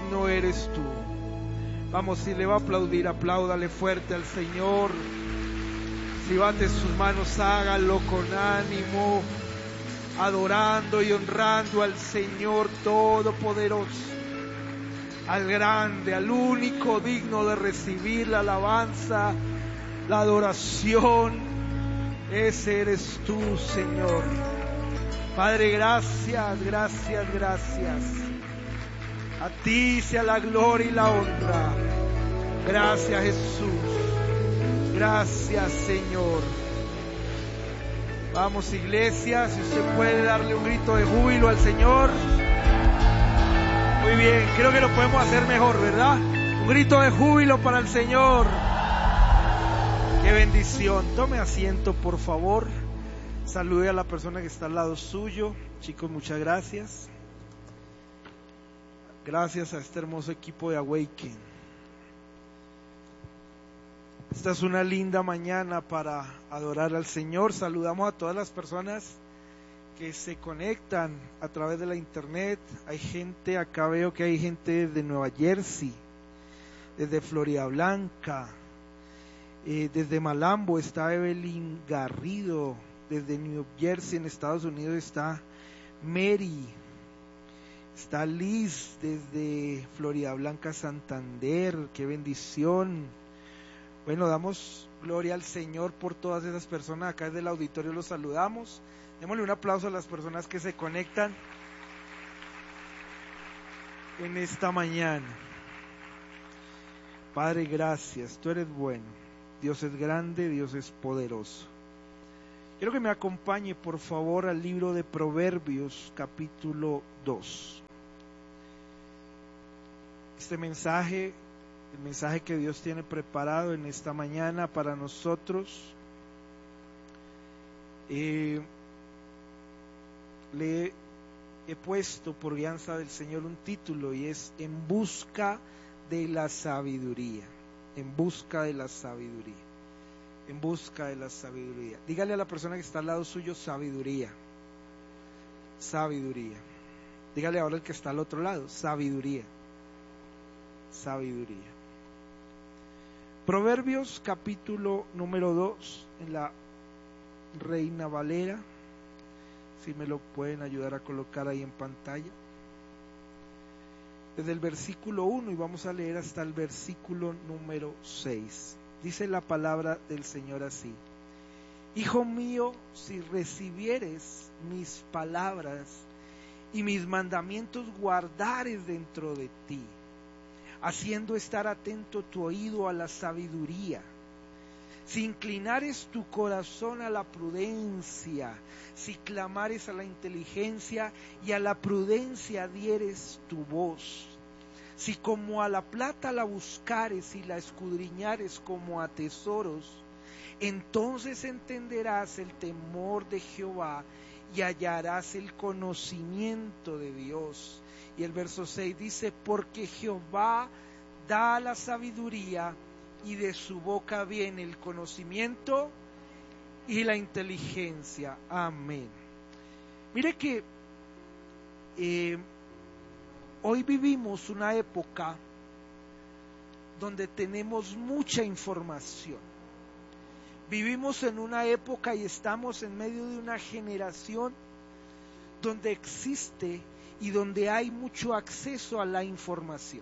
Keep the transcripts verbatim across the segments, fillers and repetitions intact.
digno eres tú. Vamos, si le va a aplaudir, apláudale fuerte al Señor. Si bate sus manos, hágalo con ánimo, adorando y honrando al Señor Todopoderoso, al grande, al único digno de recibir la alabanza, la adoración. Ese eres tú, Señor. Padre, gracias, gracias, gracias. A ti sea la gloria y la honra. Gracias, Jesús. Gracias, Señor. Vamos, iglesia, si usted puede darle un grito de júbilo al Señor. Muy bien, creo que lo podemos hacer mejor, ¿verdad? Un grito de júbilo para el Señor. Qué bendición. Tome asiento, por favor. Salude a la persona que está al lado suyo. Chicos, muchas gracias. Gracias a este hermoso equipo de Awaken. Esta es una linda mañana para adorar al Señor. Saludamos a todas las personas que se conectan a través de la internet. Hay gente, acá veo que hay gente desde Nueva Jersey, desde Florida Blanca, eh, desde Malambo está Evelyn Garrido, desde New Jersey en Estados Unidos está Mary. Está Liz desde Florida Blanca, Santander. Qué bendición. Bueno, damos gloria al Señor por todas esas personas. Acá desde el auditorio los saludamos. Démosle un aplauso a las personas que se conectan en esta mañana. Padre, gracias. Tú eres bueno. Dios es grande, Dios es poderoso. Quiero que me acompañe, por favor, al libro de Proverbios, capítulo dos. Este mensaje, el mensaje que Dios tiene preparado en esta mañana para nosotros, eh, le he puesto por guianza del Señor un título y es En busca de la sabiduría. En busca de la sabiduría. En busca de la sabiduría. Dígale a la persona que está al lado suyo, sabiduría. Sabiduría. Dígale ahora al que está al otro lado, sabiduría. Sabiduría. Proverbios capítulo número dos en la Reina Valera. Si me lo pueden ayudar a colocar ahí en pantalla. Desde el versículo uno y vamos a leer hasta el versículo número seis. Dice la palabra del Señor así: Hijo mío, si recibieres mis palabras y mis mandamientos guardares dentro de ti, haciendo estar atento tu oído a la sabiduría, si inclinares tu corazón a la prudencia, si clamares a la inteligencia y a la prudencia dieres tu voz, si como a la plata la buscares y la escudriñares como a tesoros, entonces entenderás el temor de Jehová y hallarás el conocimiento de Dios. Y el verso seis dice: porque Jehová da la sabiduría y de su boca viene el conocimiento y la inteligencia. Amén. Mire que eh, hoy vivimos una época donde tenemos mucha información. Vivimos en una época y estamos en medio de una generación donde existe y donde hay mucho acceso a la información.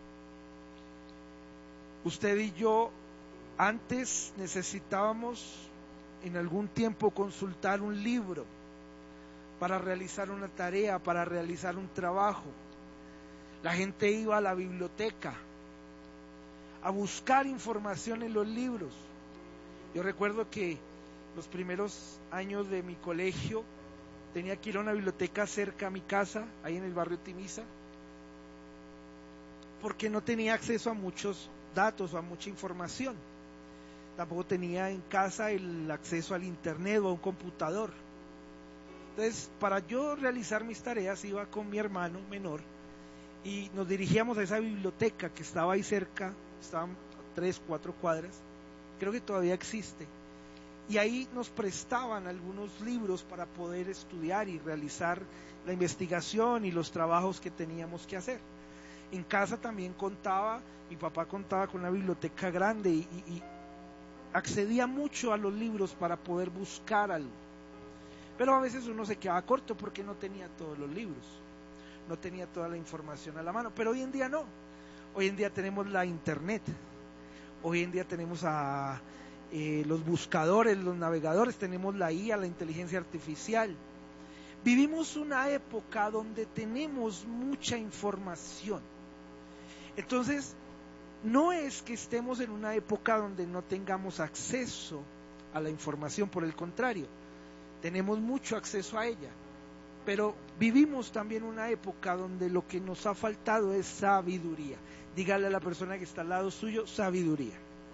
Usted y yo antes necesitábamos en algún tiempo consultar un libro para realizar una tarea, para realizar un trabajo. La gente iba a la biblioteca a buscar información en los libros. Yo recuerdo que los primeros años de mi colegio tenía que ir a una biblioteca cerca a mi casa, ahí en el barrio Timisa, porque no tenía acceso a muchos datos o a mucha información. Tampoco tenía en casa el acceso al internet o a un computador. Entonces, para yo realizar mis tareas iba con mi hermano menor y nos dirigíamos a esa biblioteca que estaba ahí cerca, estaban tres, cuatro cuadras, creo que todavía existe, y ahí nos prestaban algunos libros para poder estudiar y realizar la investigación y los trabajos que teníamos que hacer. En casa también contaba, mi papá contaba con una biblioteca grande y, y, y accedía mucho a los libros para poder buscar algo. Pero a veces uno se quedaba corto porque no tenía todos los libros, no tenía toda la información a la mano. Pero hoy en día no. Hoy en día tenemos la internet, hoy en día tenemos a eh, los buscadores, los navegadores, tenemos la I A, la inteligencia artificial. Vivimos una época donde tenemos mucha información. Entonces, no es que estemos en una época donde no tengamos acceso a la información, por el contrario, tenemos mucho acceso a ella. Pero vivimos también una época donde lo que nos ha faltado es sabiduría. Dígale a la persona que está al lado suyo, sabiduría.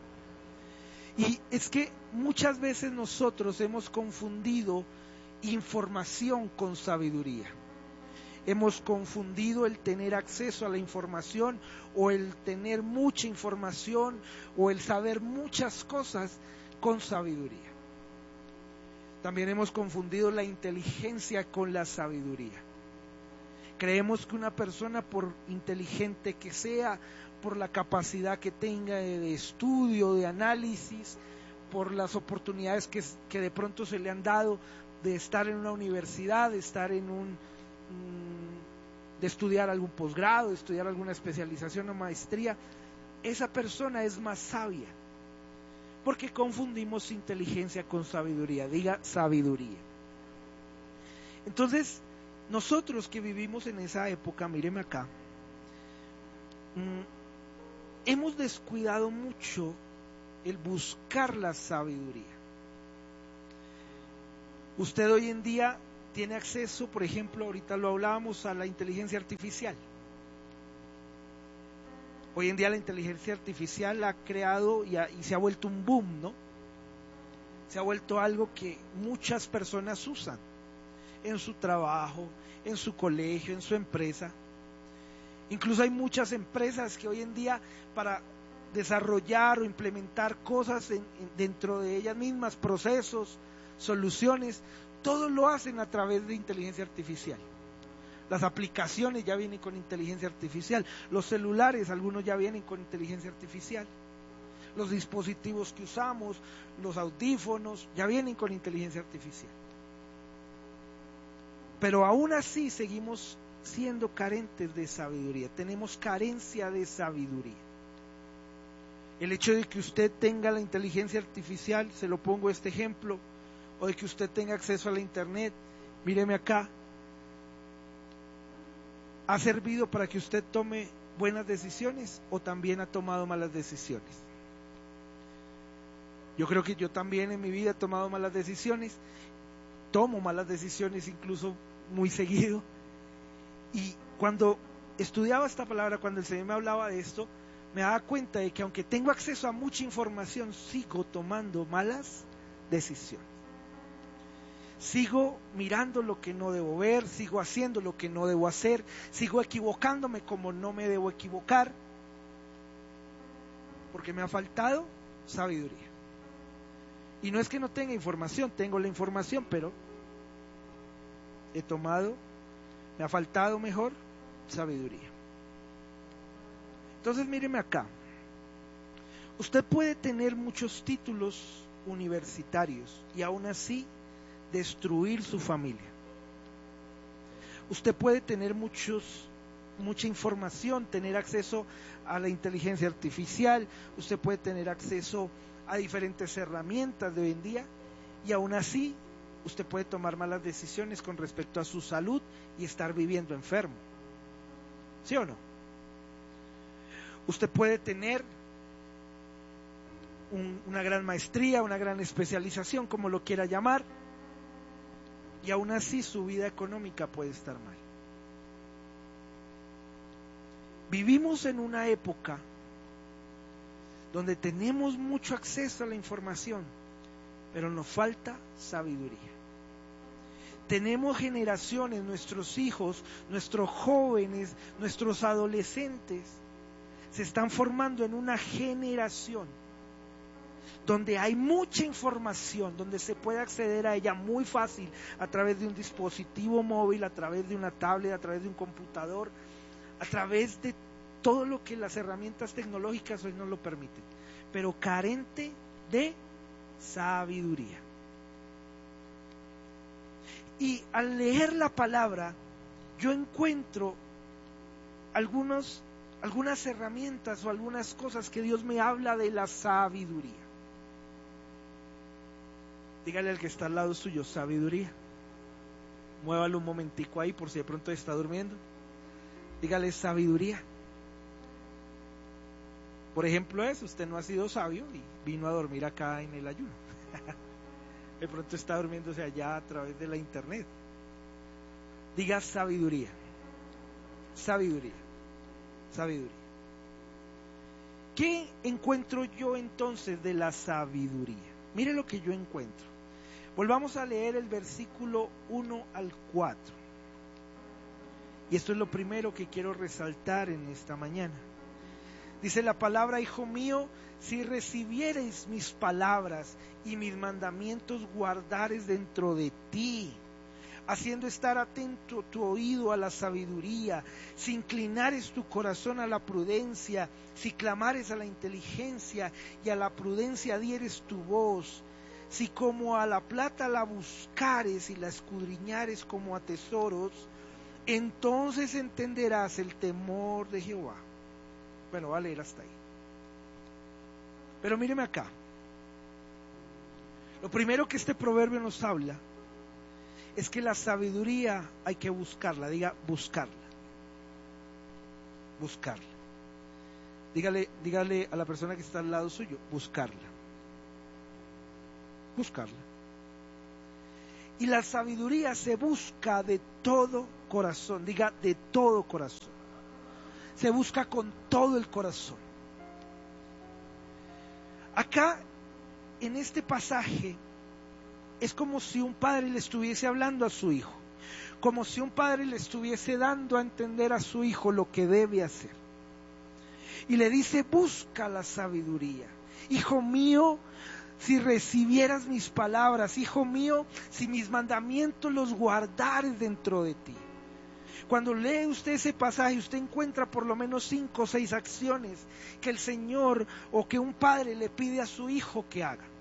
Y es que muchas veces nosotros hemos confundido información con sabiduría. Hemos confundido el tener acceso a la información o el tener mucha información o el saber muchas cosas con sabiduría. También hemos confundido la inteligencia con la sabiduría. Creemos que una persona, por inteligente que sea, por la capacidad que tenga de, de estudio, de análisis, por las oportunidades que, que de pronto se le han dado de estar en una universidad, de estar en un, de estudiar algún posgrado, de estudiar alguna especialización o maestría, esa persona es más sabia. Porque confundimos inteligencia con sabiduría. Diga sabiduría. Entonces, nosotros que vivimos en esa época, míreme acá, mmm, hemos descuidado mucho el buscar la sabiduría. Usted hoy en día tiene acceso, por ejemplo, ahorita lo hablábamos, a la inteligencia artificial. Hoy en día la inteligencia artificial ha creado y, ha, y se ha vuelto un boom, ¿no? Se ha vuelto algo que muchas personas usan en su trabajo, en su colegio, en su empresa. Incluso hay muchas empresas que hoy en día, para desarrollar o implementar cosas en, en, dentro de ellas mismas, procesos, soluciones, todo lo hacen a través de inteligencia artificial. Las aplicaciones ya vienen con inteligencia artificial, los celulares, algunos ya vienen con inteligencia artificial, los dispositivos que usamos, los audífonos, ya vienen con inteligencia artificial. Pero aún así seguimos siendo carentes de sabiduría, tenemos carencia de sabiduría. El hecho de que usted tenga la inteligencia artificial, se lo pongo este ejemplo, o de que usted tenga acceso a la internet, míreme acá, ¿ha servido para que usted tome buenas decisiones o también ha tomado malas decisiones? Yo creo que yo también en mi vida he tomado malas decisiones, tomo malas decisiones incluso muy seguido. Y cuando estudiaba esta palabra, cuando el Señor me hablaba de esto, me daba cuenta de que aunque tengo acceso a mucha información, sigo tomando malas decisiones. Sigo mirando lo que no debo ver, sigo haciendo lo que no debo hacer, sigo equivocándome como no me debo equivocar, porque me ha faltado sabiduría. Y no es que no tenga información, tengo la información, pero he tomado, me ha faltado mejor sabiduría. Entonces míreme acá, usted puede tener muchos títulos universitarios y aún así destruir su familia. Usted puede tener muchos, mucha información, tener acceso a la inteligencia artificial, usted puede tener acceso a diferentes herramientas de hoy en día y aún así usted puede tomar malas decisiones con respecto a su salud y estar viviendo enfermo. ¿Sí o no? Usted puede tener un, una gran maestría, una gran especialización, como lo quiera llamar, y aún así su vida económica puede estar mal. Vivimos en una época donde tenemos mucho acceso a la información, pero nos falta sabiduría. Tenemos generaciones, nuestros hijos, nuestros jóvenes, nuestros adolescentes, se están formando en una generación donde hay mucha información, donde se puede acceder a ella muy fácil a través de un dispositivo móvil, a través de una tablet, a través de un computador, a través de todo lo que las herramientas tecnológicas hoy nos lo permiten, pero carente de sabiduría. Y al leer la palabra, yo encuentro algunos, algunas herramientas o algunas cosas que Dios me habla de la sabiduría. Dígale al que está al lado suyo, sabiduría. Muévalo un momentico ahí por si de pronto está durmiendo. Dígale sabiduría. Por ejemplo, eso, usted no ha sido sabio y vino a dormir acá en el ayuno. De pronto está durmiéndose allá a través de la internet. Diga sabiduría. Sabiduría. Sabiduría. ¿Qué encuentro yo entonces de la sabiduría? Mire lo que yo encuentro. Volvamos a leer el versículo uno al cuatro. Y esto es lo primero que quiero resaltar en esta mañana. Dice la palabra: hijo mío, si recibiereis mis palabras y mis mandamientos guardares dentro de ti, haciendo estar atento tu oído a la sabiduría, si inclinares tu corazón a la prudencia, si clamares a la inteligencia y a la prudencia dieres tu voz, si como a la plata la buscares y la escudriñares como a tesoros, entonces entenderás el temor de Jehová. Bueno, va a leer hasta ahí. Pero míreme acá. Lo primero que este proverbio nos habla es que la sabiduría hay que buscarla. Diga, buscarla. Buscarla. Dígale, dígale a la persona que está al lado suyo, buscarla. Buscarla. Y la sabiduría se busca de todo corazón. Diga, de todo corazón. Se busca con todo el corazón. Acá, en este pasaje, es como si un padre le estuviese hablando a su hijo, como si un padre le estuviese dando a entender a su hijo lo que debe hacer. Y le dice: busca la sabiduría. Hijo mío, si recibieras mis palabras, hijo mío, si mis mandamientos los guardares dentro de ti. Cuando lee usted ese pasaje, usted encuentra por lo menos cinco o seis acciones que el Señor o que un padre le pide a su hijo que haga.